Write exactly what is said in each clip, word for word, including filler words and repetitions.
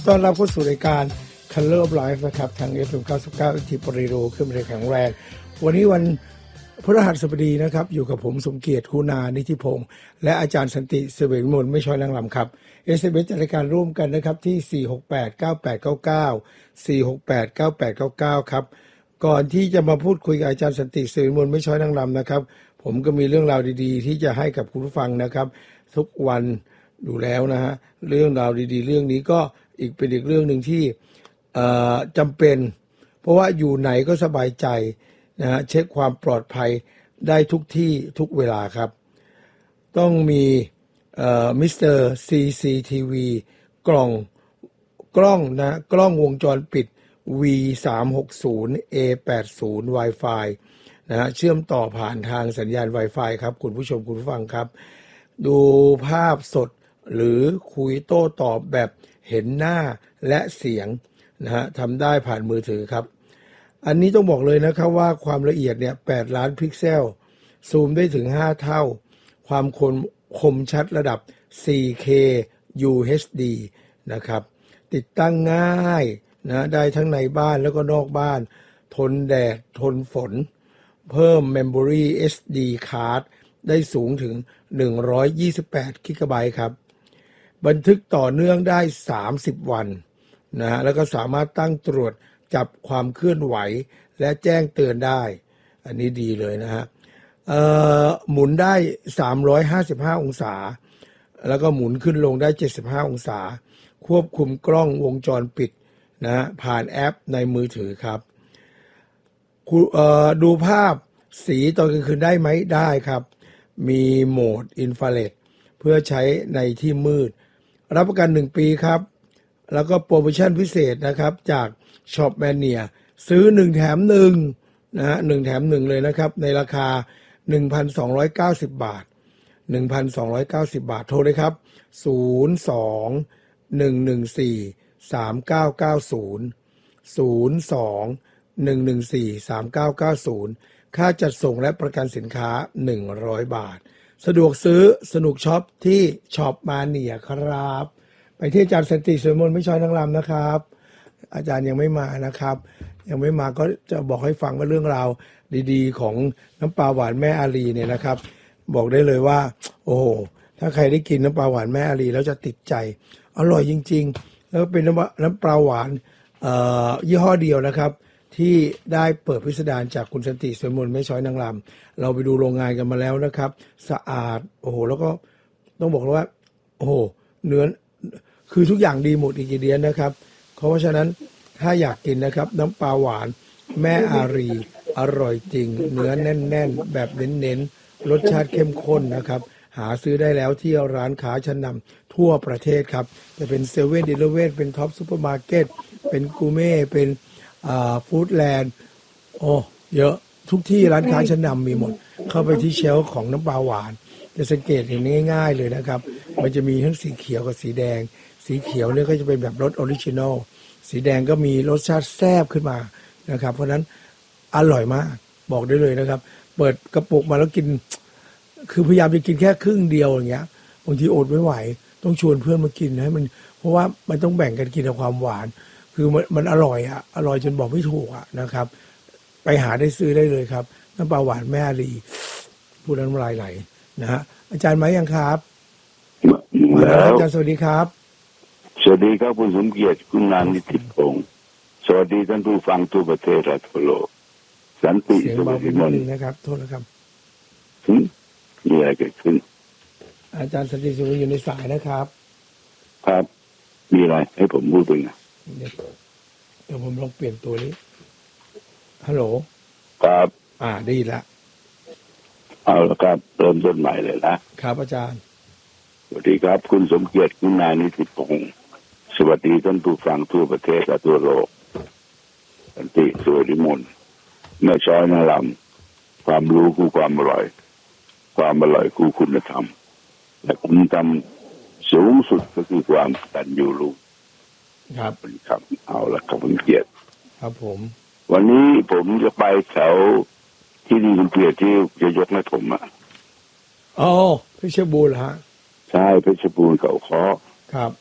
ต้อนรับเข้าสู่รายการ Color of Life นะครับทาง เอฟ เอ็ม เก้าสิบเก้า ที่ปริโรขึ้นมาในแข็งแรงวันนี้วันพฤหัสบดีนะครับอยู่กับผมสมเกียรติคุณานิธิพงษ์และอาจารย์สันติเสวกมลไม่ช้อยนางลำครับ เอส เอ็ม เอส จัดรายการร่วมกันนะครับที่สี่ หก แปด เก้า แปด เก้า เก้า สี่ หก แปด เก้า แปด เก้า เก้าครับก่อนที่จะมาพูดคุยกับอาจารย์สันติเสวกมลไม่ช้อยนางลำนะครับผมก็มีเรื่องราวดีๆที่จะให้กับคุณผู้ฟังนะครับทุกวันอยู่แล้วนะฮะเรื่องราวดีๆเรื่องนี้ก็อีกเป็นอีกเรื่องหนึ่งที่จำเป็นเพราะว่าอยู่ไหนก็สบายใจนะฮะเช็คความปลอดภัยได้ทุกที่ทุกเวลาครับต้องมีมิสเตอร์ ซี ซี ที วี กล่องกล้องนะกล้องวงจรปิด วี สามหกศูนย์ เอ แปดสิบ Wi-Fi นะฮะเชื่อมต่อผ่านทางสัญญาณ Wi-Fi ครับคุณผู้ชมคุณผู้ฟังครับดูภาพสดหรือคุยโต้ตอบแบบเห็นหน้าและเสียงนะฮะทำได้ผ่านมือถือครับอันนี้ต้องบอกเลยนะครับว่าความละเอียดเนี่ยแปดล้านพิกเซลซูมได้ถึงห้าเท่าความคมคมชัดระดับ โฟร์เค ยู เอช ดี นะครับติดตั้งง่ายนะได้ทั้งในบ้านแล้วก็นอกบ้านทนแดดทนฝนเพิ่ม Memory เอส ดี Card ได้สูงถึงหนึ่งร้อยยี่สิบแปดกิกะไบต์ครับบันทึกต่อเนื่องได้สามสิบวันนะฮะแล้วก็สามารถตั้งตรวจจับความเคลื่อนไหวและแจ้งเตือนได้อันนี้ดีเลยนะฮะเอ่อหมุนได้สามร้อยห้าสิบห้าองศาแล้วก็หมุนขึ้นลงได้เจ็ดสิบห้าองศาควบคุมกล้องวงจรปิดนะฮะผ่านแอปในมือถือครับเอ่อดูภาพสีตอนกลางคืนได้ไหมได้ครับมีโหมดอินฟราเรดเพื่อใช้ในที่มืดรับประกันหนึ่งปีครับแล้วก็โปรโมชั่นพิเศษนะครับจาก Shop Mania ซื้อหนึ่งแถมหนึ่งนะฮะหนึ่งแถมหนึ่งเลยนะครับในราคา หนึ่งพันสองร้อยเก้าสิบ บาท หนึ่งพันสองร้อยเก้าสิบ บาทโทรเลยครับศูนย์ สอง หนึ่ง หนึ่ง สี่ สาม เก้า เก้า ศูนย์ ศูนย์ สอง หนึ่ง หนึ่ง สี่ สาม เก้า เก้า ศูนย์ค่าจัดส่งและประกันสินค้าหนึ่งร้อยบาทสะดวกซื้อสนุกช็อปที่ช็อปมาเนียครับไปที่อาจารย์สันติเสวกมลไม่ช้อยนางรำนะครับอาจารย์ยังไม่มานะครับยังไม่มาก็จะบอกให้ฟังว่าเรื่องราวดีๆของน้ำปลาหวานแม่อารีเนี่ยนะครับบอกได้เลยว่าโอ้โหถ้าใครได้กินน้ำปลาหวานแม่อารีแล้วจะติดใจอร่อยจริงๆแล้วเป็นน้ำน้ำปลาหวานเอ่อยี่ห้อเดียวนะครับที่ได้เปิดพิสดารจากคุณสันติเสวกมลไม่ช้อยนางรำเราไปดูโรงงานกันมาแล้วนะครับสะอาดโอ้โหแล้วก็ต้องบอกเลยว่าโอ้โหเนื้อคือทุกอย่างดีหมดอินกิเดียนนะครับเพราะฉะนั้นถ้าอยากกินนะครับน้ำปลาหวานแม่อารีอร่อยจริงเนื้อแน่นๆแบบเน้นๆรสชาติเข้มข้นนะครับหาซื้อได้แล้วที่ร้านค้าชั้นนำทั่วประเทศครับจะเป็นเซเว่นดีเลเว่นเป็นท็อปซูเปอร์มาร์เก็ตเป็นกูเม่เป็นอ่าฟู้ดแลนด์โอ้เยอะทุกที่ร้านค้าชั้นนำมีหมดเข้าไปที่เชลฟ์ของน้ำปลาหวานจะสังเกตเห็นง่ายๆเลยนะครับมันจะมีทั้งสีเขียวกับสีแดงสีเขียวเนี่ยก็จะเป็นแบบรสออริจินอลสีแดงก็มีรสชาติแซ่บขึ้นมานะครับเพราะนั้นอร่อยมากบอกได้เลยนะครับเปิดกระปุกมาแล้วกินคือพยายามจะกินแค่ครึ่งเดียวอย่างเงี้ยบางทีอดไม่ไหวต้องชวนเพื่อนมากินให้มันเพราะว่ามันต้องแบ่งกันกินในความหวานคือมันมันอร่อยอ่ะอร่อยจนบอกไม่ถูกอ่ะนะครับไปหาได้ซื้อได้เลยครับน้ำปลาหวานแม่อารีพูดแล้วน้ำลายไหลนะฮะอาจารย์มายังครับมาแล้วอาจารย์สวัสดีครับสวัสดีครับคุณสมเกียรติคุณนันนิติพงศ์สวัสดีท่านผู้ฟังทั่วประเทศและทั่วโลกสันติสุขวิมลนะครับโทษนะครับมีอะไรเกิดขึ้นอาจารย์สันติสุขอยู่ในสายนะครับครับมีอะไรให้ผมพูดเป็นไงเดี๋ยวผมลองเปลี่ยนตัวนี้ฮัลโหลครับอ่าได้ละเอาละครับเริ่มต้นใหม่เลยนะครับอาจารย์สวัสดีครับคุณสมเกียรติคุณนายนิติพงศ์สวัสดีท่านผู้ฟังทั่วประเทศและทั่วโลกสันติสุขวิมลแม่ช้อยนางรำความรู้คู่ความอร่อยความอร่อยคู่คุณธรรมและคุณธรรมสูงสุดก็คือความกตัญญูรู้ครับครับเอาละครับคุณเกียรติครับผมวันนี้ผมจะไปแถวที่ดีคุณเกียรติที่จะยกให้ผมอ่ะอ๋อเพชรบูรณ์ฮะใช่เพชรบูรณ์เขาค้อครับ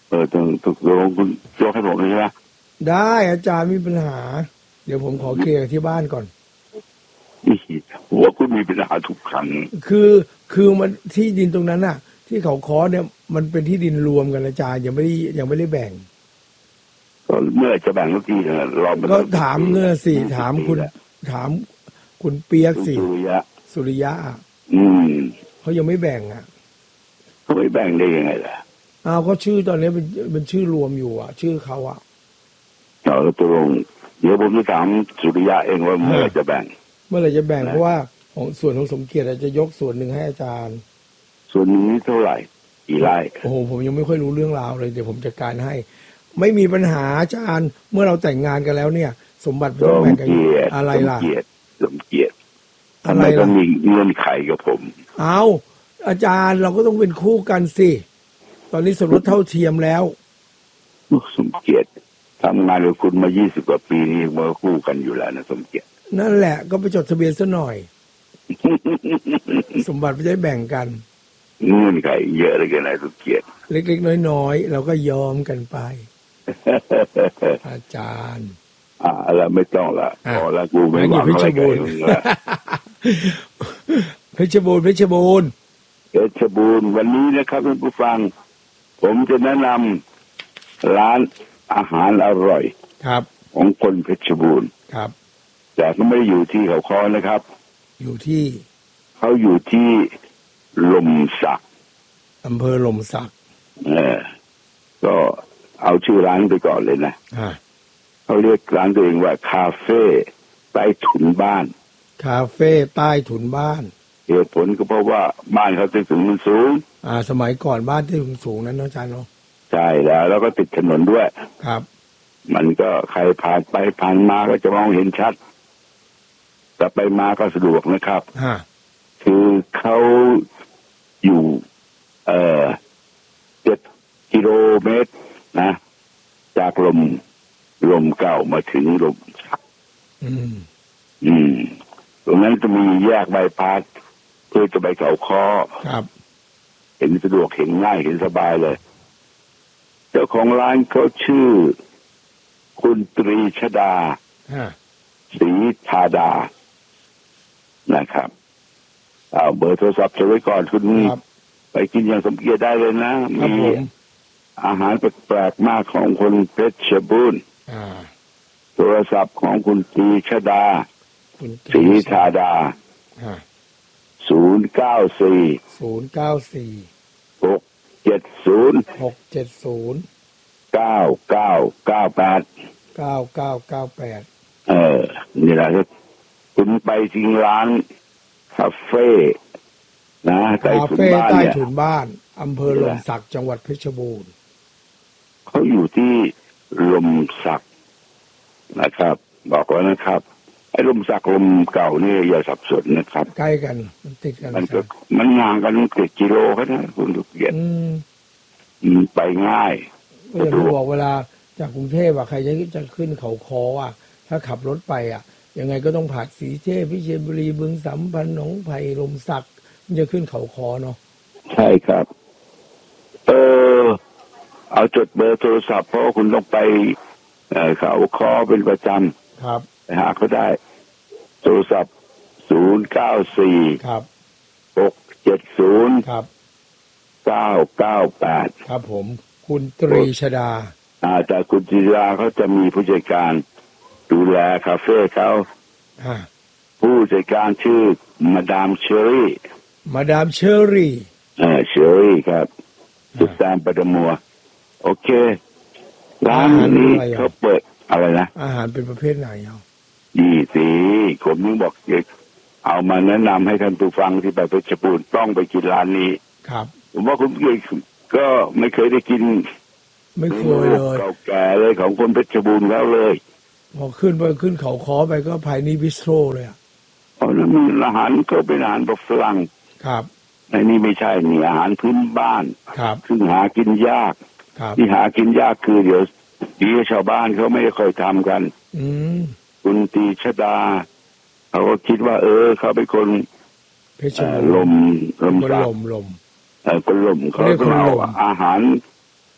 เออต้องตกลงคุณยกให้ผมเลยใช่ไหมได้อาจารย์ไม่มีปัญหา เดี๋ยวผมขอเคลียร์ที่บ้านก่อนหัวคุณมีปัญหาทุกครั้งคือคือมันที่ดินตรงนั้นน่ะ ที่เขาคอเนี่ยมันเป็นที่ดินรวมกันอาจารย์ยังไม่ได้ยังไม่ได้แบ่งก็เมื่อจะแบ่งทุกทีเนี่ยเราไม่ก็ถามเงื่อสิถามคุณถามคุณเปียกสิสุริยะสุริยะอืมเขายังไม่แบ่งอ่ะเขาไม่แบ่งได้ยังไงล่ะอ้าวก็ชื่อตอนนี้เป็นเป็นชื่อรวมอยู่อ่ะ ชื่อเขาอ่ะเราตกลงเดี๋ยวผมจะถามสุริยะเองว่าเมื่อจะแบ่งเมื่อไหร่จะแบ่งเพราะว่าของส่วนของสมเกียรติจะยกส่วนหนึ่งให้อาจารย์ส่วนนี้เท่าไหร่กี่ไร่โอ้โหผมยังไม่ค่อยรู้เรื่องราวเลยเดี๋ยวผมจัดการให้ ไม่มีปัญหาอาจารย์เมื่อเราแต่งงานกันแล้วเนี่ย สมบัติสต้องมแบ่งกันเกียรติอะไรสมล่ะเกียรติสมเกียรติอะทำไมไรต้อล่ะงมีเงื่อนไขกับผมเอาอาจารย์เราก็ต้องเป็นคู่กันสิตอนนี้สมรสเท่าเทียมแล้วสมเกียรติทำงานกับคุณมายี่สิบกว่าปีนี้มาคู่กันอยู่แล้วนะสมเกียรตินั่นแหละก็ไปจดทะเบียนซะหน่อย สมบัติไม่ได้แบ่งกันเงื่อนไขเยอะเลยกันนะสมเกียรติเล็กๆน้อยๆเราก็ยอมกันไป อาจารย์อ่าอะไรไม่ต้องละพอละกูไม่หวังเพอะไรชรกับบูรณ์มึงละเพชรบูรณ์เพชรบูรณ์เพชรบูรณ์วันนี้นะครับท่านผู้ฟัง ผมจะแนะนำร้านอาหารอร่อยครับของคนเพชรบูรณ์ครับแต่ก็ไม่ได้อยู่ที่เขาค้อนะครับอยู่ที่เขาอยู่ที่ลมสักอำเภอหล่มสักเออก็เอาชื่อร้านไปก่อนเลยนะอ่าเขาเรียกร้านตัวเองว่าคาเฟ่ใต้ถุนบ้านคาเฟ่ใต้ถุนบ้านเหตุผลก็เพราะว่าบ้านเขาใต้ถุนมันสูงอ่า สมัยก่อนบ้านที่สูงๆนั้นเนาะอาจารย์เนาะใช่แล้วแล้วก็ติดถนนด้วยครับมันก็ใครผ่านไปผ่านมาก็จะมองเห็นชัดแต่ไปมาก็สะดวกนะครับฮะคือเขาอยู่ เอ่อเจ็ดกิโลเมตรนะ จากลมลมเก่ามาถึงลมสักอืมอืม ตรงนั้นจะมีแยกใบายพาสเพื่อจะไปเขาคอครับเห็นสะดวกเห็นง่ายเห็นสบายเลย เจ้าของร้านเขาชื่อ คุณตรีชดาฮะศรีธาดานะครับเอาเบอร์โทรศัพท์จะไว้ก่อนคุณครับไปกินอย่างสมเกียรติได้เลยนะครับ มีผมอาหารแปลกๆมากของคนเพชรบูรณ์อ่าโทรศัพท์ของคุณตรีชดาคุณศรีธาดาฮะศูนย์เก้าสี่ศูนย์เก้าสี่หกเจ็ดศูนย์หกเจ็ดศูนย์เก้าเก้าเก้าแปดเก้าเก้าเก้าแปดเออ นี่แหละครับคุณไปทิ้งร้านคาเฟ่นะใต้คาถุนเฟ่บ้านใต้เนี่ยถุนบ้านอำเภอหล่มสักจังหวัดเพชรบูรณ์เขาอยู่ที่ลมสักนะครับ บอกแล้วนะครับไอ้ลมสักลมเก่านี่อย่าสับสนนะครับใกล้กันมันติดกันมันอาก็จารย์มันห่างกันเจ็ดกิโลครับนะคุณทุกเกียรติอืมอืมไปง่ายก็อย่างที่บอกเวลาจากกรุงเทพอะใครจะจะขึ้นเขาคออะถ้าขับรถไปอะยังไงก็ต้องผ่านสีเทพพิเชียรบุรีบึงสัมพันธ์หนองไผ่ลมสักมันจะขึ้นเขาคอเนาะใช่ครับ เออ เอาจดเบอร์โทรศัพท์เพราะว่าคุณต้องไปเอ่อเขาคอเป็นประจำครับไปหาเขาได้ โทรศัพท์ศูนย์เก้าสี่ครับหกเจ็ดศูนย์ครับเก้าเก้าแปดครับผม คุณตรีชดาอาแต่คุณจิราเขาจะมีผู้จัดการดูแลคาเฟ่เขาอ่าผู้จัดการชื่อมาดามเชอรี่มาดามเชอรี่เออเชอรี่ครับติดตามประดมัว โอเคร้านนี้เขาเปิดอะไรนะอาหารเป็นประเภทไหนเอาดีสิผมนึงบอกเด็กเอามาแนะนำให้ท่านผู้ฟังที่ไปเพชรบูรณ์ต้องไปกินร้านนี้ครับผมว่าคุณเอกก็ไม่เคยได้กินไม่เคยเลยเก่าแก่เลยของคนเพชรบูรณ์เขาเลยพอขึ้นไปขึ้นเขาคอไปก็ภายในบิสโตรเลยอะเพราะนั้นมันอาหารก็เป็นอาหารแบบฝรั่งครับในนี้ไม่ใช่นี่อาหารพื้นบ้านครับซึ่งหากินยากครับที่หากินยากคือเดี๋ยวเดี๋ยวชาวบ้านเขาไม่ได้เคยทำกันอืมคุณตีชดาเขาก็คิดว่า เออเขาเป็นคนเพชรเอ่อบูลรณ์มลมคนสักลมลมเออคนลมเขาเรียกคนเอาลมอาหาร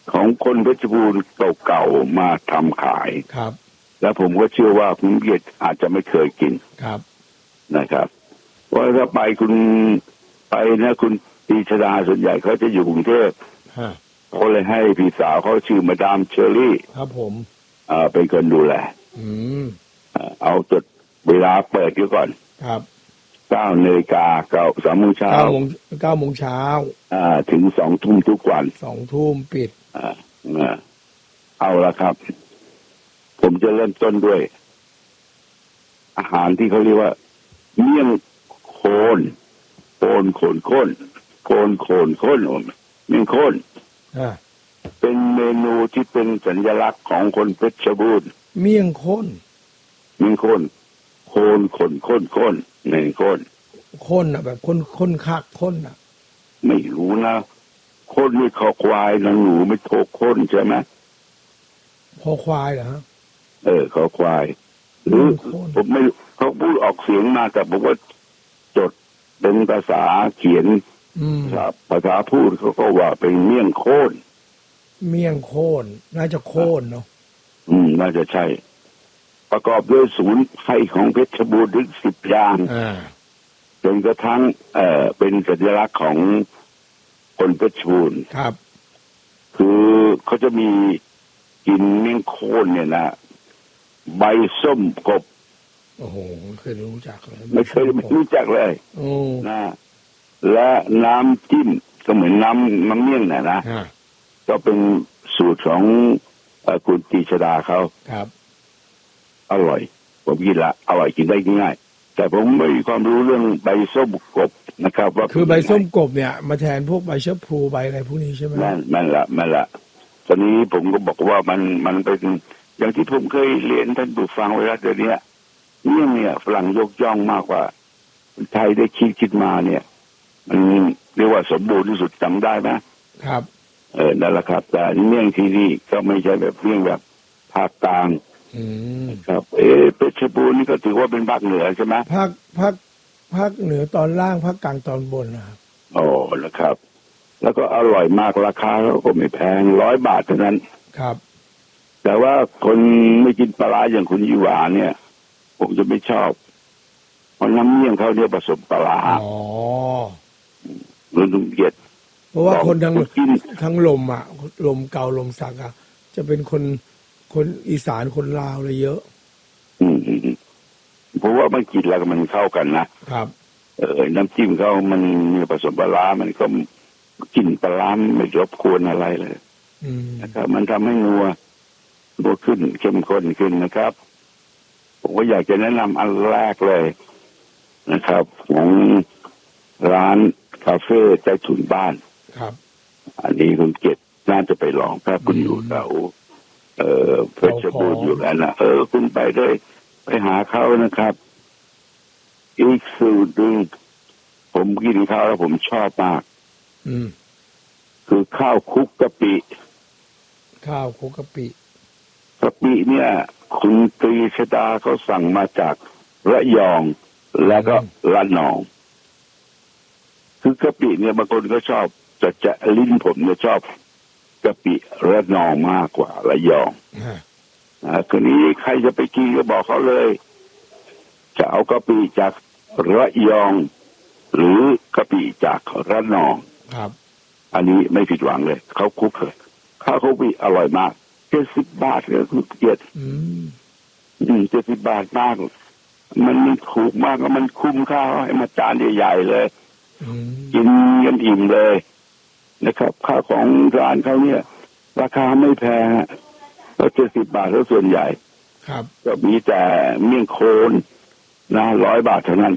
ของคนเพชรบูรณ์เก่าๆมาทำขายครับแล้วผมก็เชื่อว่าคุณเกียรติอาจจะไม่เคยกินครับนะครับเพราะถ้าไปคุณไปนะคุณปรีชดาส่วนใหญ่เขาจะอยู่กรุงเทพฮะเขาเลยให้พี่สาวเขาชื่อมาดามเชอรี่ครับผมอ่าเป็นคนดูแลอืมอ่าเอาจดเวลาเปิดอยู่ก่อนครับเก้านาฬิกาเก้าสามโมงเช้าเก้าโมงเก้าโมงเช้าอ่าถึงสองทุ่มทุกวันสองทุ่มปิดอ่าอ่าเอาละครับ ผมจะเริ่มต้นด้วย อาหารที่เขาเรียกว่า เมี่ยงโคนโคนโคนข้นโคนโคนข้นเมี่ยงข้นอ่าเป็นเมนูที่เป็นสัญลักษณ์ของคนเพชรบูรณ์เมี่ยงข้นเมี่ยงข้นโคนขนข้นข้นเมี่ยงข้นข้นอ่ะแบบข้นข้นคักข้นอ่ะไม่รู้นะข้นนี่คอควายนะหนูไม่โทข้นใช่ไหมพอควายเหรอฮะเออคอควาย หรือเมี่ยงข้นผมไม่เขาพูดออกเสียงมาแต่ผมว่าจดเป็นภาษาเขียนอืมครับภาษาพูดเขาก็ว่าเป็นเมี่ยงโคนเมี่ยงโค่นน่าจะโค่นเนาะอืม น่าจะใช่ ประกอบด้วยศูนย์ไทยของเพชรบูรณ์ถึงสิบอย่างอ่าจนกระทั่งเอ่อเป็นสัญลักษณ์ของคนเพชรบูรณ์ครับคือเขาจะมีกินเมี่ยงโคนเนี่ยนะใบส้มกบโอ้โหไม่เคยรู้จักเลยไม่เคยไม่รู้จักเลยโอ้นะและน้ำจิ้มก็เหมือนน้ำน้ำเมี่ยงน่ะนะฮะก็เป็นสูตรของเอ่อคุณตีชดาเขาครับอร่อย ผมกินละอร่อยกินได้ง่ายแต่ผมไม่มีความรู้เรื่องใบส้มกบนะครับ ว่าคือใบส้มกบเนี่ยมาแทนพวกใบชะพลูใบอะไรพวกนี้ใช่ไหมนั่นนั่นละนั่นละตอนนี้ผมก็บอกว่ามันมันเป็นอย่างที่ผมเคยเรียนท่านผู้ฟังไว้แล้วเดี๋ยวนี้เนี่ยเนี่ยฝรั่งยกย่องมากกว่าคนไทยได้คิดคิดมาเนี่ย มันเรียกว่าสมบูรณ์ที่สุดจำได้ไหมครับเออนั่นแหละครับ แต่เมี่ยงที่นี่ก็ไม่ใช่แบบเมี่ยงแบบภาคกลางอืมครับ เอ๊ะเพชรบูรณ์นี่ก็ถือว่าเป็นภาคเหนือใช่ไหมภาคภาคภาคเหนือตอนล่างภาคกลางตอนบนนะครับโอ้นะครับ แล้วก็อร่อยมากราคาก็ไม่แพงร้อยบาทเท่านั้นครับแต่ว่าคนไม่กินปลาร้าอย่างคุณยี่หวาเนี่ย ผมจะไม่ชอบเพราะน้ำเมี่ยงเขาเนี่ยผสมปลาร้าอ๋อหรือลุงเกียรติเพราะว่าคนทั้งผมกินทั้งลมอ่ะลมเก่าลมสักอ่ะจะเป็นคนคนอีสานคนลาวเลยเยอะอืมอืมอืมเพราะว่ามันกินแล้วมันเข้ากันนะครับ เออน้ำจิ้มเขามันมีผสมปลาร้ามันก็กลิ่นปลาร้าไม่รบกวนอะไรเลยอืมนะครับ มันทำให้นัวนัวขึ้นเข้มข้นขึ้นนะครับ ผมก็อยากจะแนะนำอันแรกเลยนะครับ ของร้านคาเฟ่ใต้ถุนบ้านครับอันนี้คุณเกศน่าจะไปลองถ้าคุณอยู่แถวเอ่อเพชรบูรณ์อยู่แล้วนะเออคุณไปได้ไปหาเขานะครับ อีกสูตรหนึ่งผมกินข้าวแล้วผมชอบมากอืมคือข้าวคลุกกะปิข้าวคลุกกะปิกะปิเนี่ย คุณตรีชดาเขาสั่งมาจากระยองแล้วก็ระนอง คือกะปิเนี่ยบางคนก็ชอบจะจะลิ้นผมเนี่ยชอบกะปิระนองมากกว่าระยองฮะอ่าคืนนี้ใครจะไปกินก็บอกเขาเลย จะเอากะปิจากระยอง หรือกะปิจากระนองครับอันนี้ไม่ผิดหวังเลยเขาคลุกเลยข้าวเขาวิอร่อยมากเจ็ดสิบบาทเลยคุณเกียรติอืมอืมเจ็ดสิบบาทมาก มันมันถูกมากแล้วมันคุ้มค่าให้มาจานใหญ่ๆเลยอืมกินกันอิ่มเลยนะครับค่าของร้านเขาเนี่ย ราคาไม่แพงก็เจ็ดสิบบาทแล้วส่วนใหญ่ครับก็มีแต่เมี่ยงโคนนะร้อยบาทเท่านั้น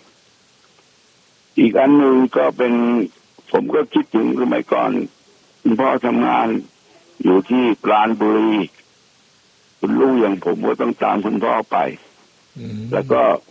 อีกอันหนึ่งก็เป็นผมก็คิดถึงสมัยก่อนคุณพ่อทำงานอยู่ที่ปราณบุรีคุณลูกอย่างผมก็ต้องตามคุณพ่อไปอืมแล้วก็